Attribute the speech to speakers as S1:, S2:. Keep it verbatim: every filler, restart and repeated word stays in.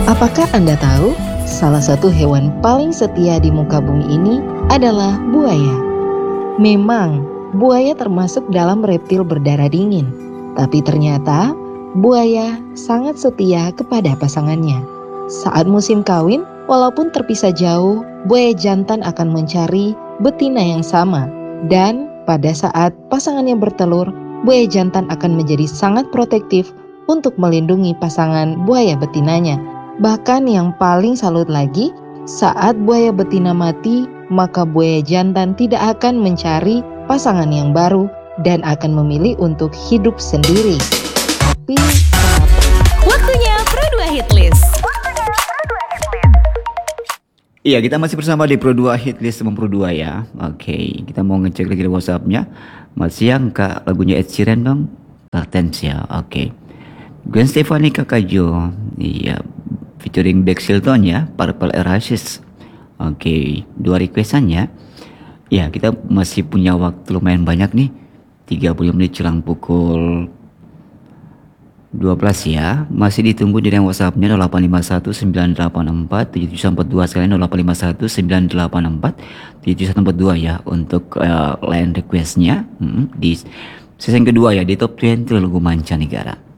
S1: Apakah Anda tahu, salah satu hewan paling setia di muka bumi ini adalah buaya? Memang, buaya termasuk dalam reptil berdarah dingin, tapi ternyata buaya sangat setia kepada pasangannya. Saat musim kawin, walaupun terpisah jauh, buaya jantan akan mencari betina yang sama. Dan pada saat pasangannya bertelur, buaya jantan akan menjadi sangat protektif untuk melindungi pasangan buaya betinanya. Bahkan yang paling salut lagi, saat buaya betina mati, maka buaya jantan tidak akan mencari pasangan yang baru dan akan memilih untuk hidup sendiri. Tapi
S2: waktunya Pro dua Hitlist.
S3: Iya, kita masih bersama di Pro dua Hitlist Pro dua ya. Oke, kita mau ngecek lagi di WhatsApp-nya. Masih yang Kak, lagunya Ed Sheeran dong. Hortensia, oke. Gwen Stefani Kakajo, iya, featuring Beck Shilton ya, Purple Erasures. Oke, dua requestan ya. Ya, kita masih punya waktu lumayan banyak nih. tiga puluh menit jelang pukul dua belas ya. Masih ditunggu di yang WhatsApp-nya nol delapan lima satu sembilan delapan empat tujuh tujuh empat dua sekali nol delapan lima satu sembilan delapan empat tujuh tujuh empat dua ya untuk uh, line request-nya hmm, di sesi yang kedua ya, di top dua puluh lagu mancanegara.